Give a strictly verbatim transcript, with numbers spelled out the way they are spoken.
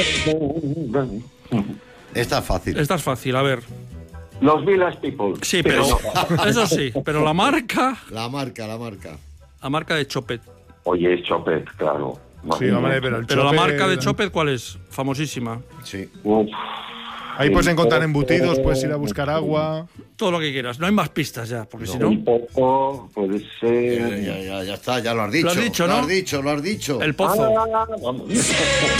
Esta es fácil. Esta es fácil, a ver. Los Village People. Sí, pero... no. Eso sí, pero la marca... La marca, la marca. La marca de Chopet. Oye, es Chopet, claro. Sí, hombre, pero el Pero la Chopet- marca de Chopet, ¿cuál es? Famosísima. Sí. Uf. Ahí puedes encontrar embutidos, puedes ir a buscar agua. Todo lo que quieras. No hay más pistas ya, porque si no... Un poco, puede Ya, ser... ya, ya, ya está, ya lo has dicho. Lo has dicho, Lo ¿no? has dicho, lo has dicho. El pozo. Ah, vamos.